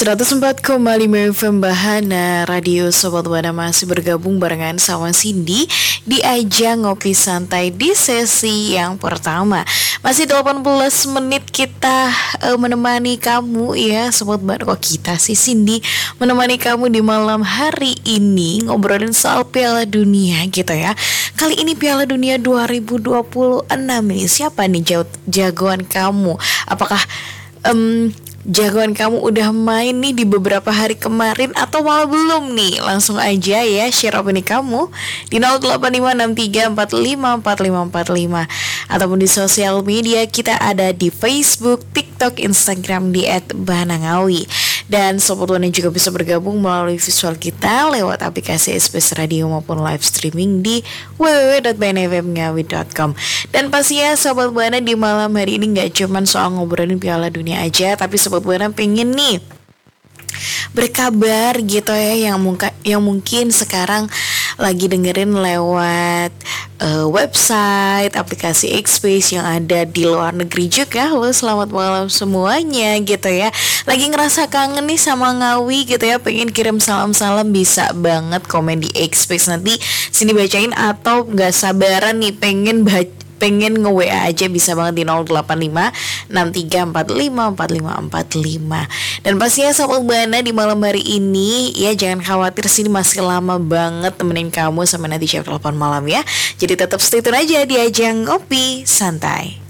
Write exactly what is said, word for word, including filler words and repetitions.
seratus empat koma lima F M Bahana Radio Sobat Bahana masih bergabung barengan sama Cindy di ajang ngopi santai di sesi yang pertama. Masih delapan belas menit kita uh, menemani kamu ya Sobat Bahana. Kok kita sih Cindy menemani kamu di malam hari ini ngobrolin soal Piala Dunia gitu ya. Kali ini Piala Dunia dua ribu dua puluh enam ini siapa nih jagoan kamu? Apakah um, jagoan kamu udah main nih di beberapa hari kemarin atau malah belum nih? Langsung aja ya share opini kamu di nol delapan lima enam tiga empat lima empat lima empat lima ataupun di sosial media kita ada di Facebook, TikTok, Instagram di et bahanangawi. Dan Sobat Bahana juga bisa bergabung melalui visual kita lewat aplikasi S B S Radio maupun live streaming di w w w dot banfmngawi dot com. Dan pastinya Sobat Bahana di malam hari ini gak cuman soal ngobrolin Piala Dunia aja, tapi Sobat Bahana pengen nih berkabar gitu ya, yang, mungka, yang mungkin sekarang lagi dengerin lewat uh, website, aplikasi X-Space yang ada di luar negeri juga. Halo, selamat malam semuanya gitu ya. Lagi ngerasa kangen nih sama Ngawi gitu ya, pengen kirim salam-salam, bisa banget komen di X-Space, nanti sini bacain. Atau gak sabaran nih pengen baca, pengen nge-W A aja, bisa banget di nol delapan lima enam tiga empat lima empat lima empat lima. Dan pastinya Sobat Bahana di malam hari ini ya jangan khawatir, sini masih lama banget temenin kamu sampai nanti jam delapan malam ya. Jadi tetap stay tune aja di ajang ngopi santai.